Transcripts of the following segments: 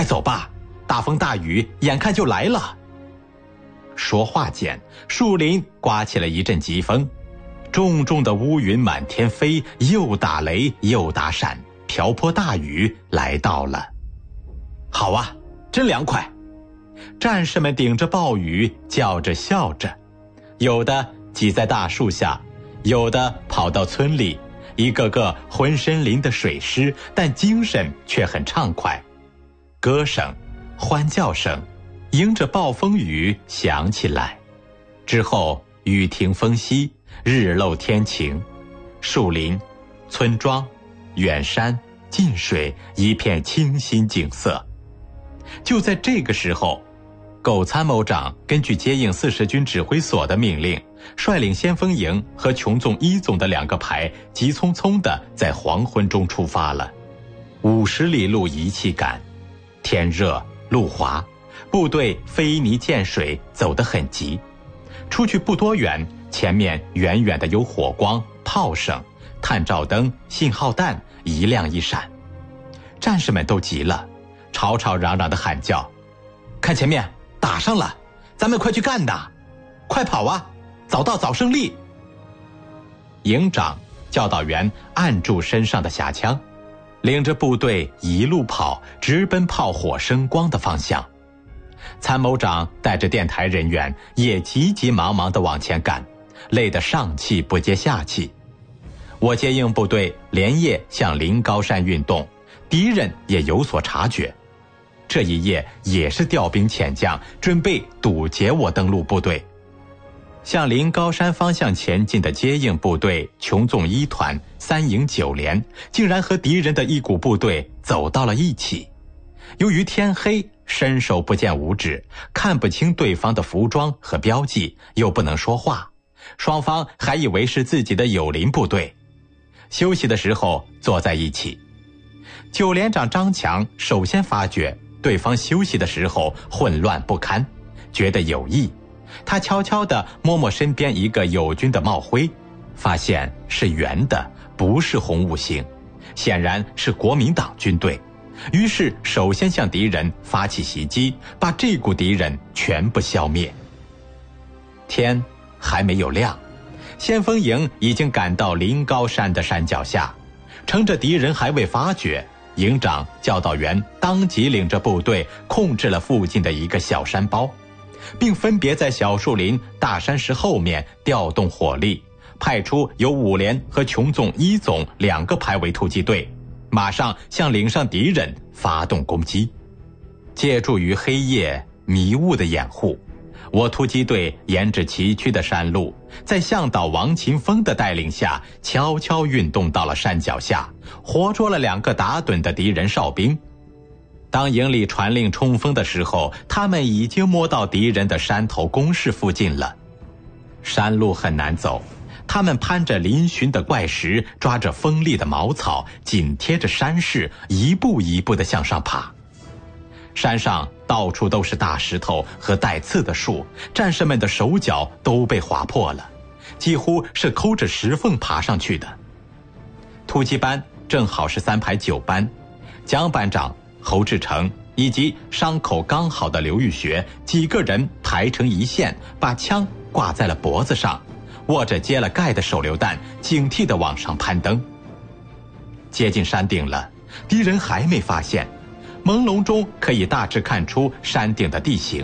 快走吧，大风大雨眼看就来了。说话间，树林刮起了一阵疾风，重重的乌云满天飞，又打雷又打闪，瓢泼大雨来到了。好啊，真凉快！战士们顶着暴雨，叫着笑着，有的挤在大树下，有的跑到村里，一个个浑身淋得水湿，但精神却很畅快。歌声、欢叫声迎着暴风雨响起来。之后雨停风息，日露天晴，树林、村庄、远山、近水，一片清新景色。就在这个时候，苟参谋长根据接应40军指挥所的命令，率领先锋营和琼纵一总的2个排急匆匆地在黄昏中出发了。50里路一气赶，天热路滑，部队飞泥溅水，走得很急。出去不多远，前面远远的有火光、炮声、探照灯、信号弹一亮一闪。战士们都急了，吵吵嚷嚷地喊叫：看前面，打上了，咱们快去干呐！快跑啊，早到早胜利！营长、教导员按住身上的匣枪，领着部队一路跑，直奔炮火生光的方向。参谋长带着电台人员也急急忙忙地往前赶，累得上气不接下气。我接应部队连夜向临高山运动，敌人也有所察觉。这一夜也是调兵遣将，准备堵截我登陆部队。向临高山方向前进的接应部队琼纵一团3营9连，竟然和敌人的一股部队走到了一起。由于天黑，伸手不见五指，看不清对方的服装和标记，又不能说话，双方还以为是自己的友邻部队。休息的时候坐在一起，9连长张强首先发觉对方休息的时候混乱不堪，觉得有异。他悄悄地摸摸身边一个友军的帽徽，发现是圆的，不是红五星，显然是国民党军队。于是首先向敌人发起袭击，把这股敌人全部消灭。天还没有亮，先锋营已经赶到临高山的山脚下，趁着敌人还未发觉，营长、教导员当即领着部队控制了附近的一个小山包，并分别在小树林、大山石后面调动火力，派出由5连和琼纵一总2个排为突击队，马上向岭上敌人发动攻击。借助于黑夜迷雾的掩护，我突击队沿着崎岖的山路，在向导王秦峰的带领下，悄悄运动到了山脚下，活捉了2个打盹的敌人哨兵。当营里传令冲锋的时候，他们已经摸到敌人的山头工事附近了。山路很难走，他们攀着嶙峋的怪石，抓着锋利的茅草，紧贴着山势，一步一步地向上爬。山上到处都是大石头和带刺的树，战士们的手脚都被划破了，几乎是抠着石缝爬上去的。突击班正好是3排9班，蒋班长、侯志成以及伤口刚好的刘玉学几个人排成一线，把枪挂在了脖子上，握着接了盖的手榴弹，警惕地往上攀登。接近山顶了，敌人还没发现，朦胧中可以大致看出山顶的地形。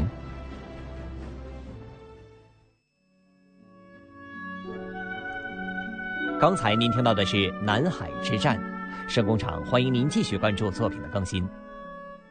刚才您听到的是南海之战，声工厂欢迎您继续关注作品的更新。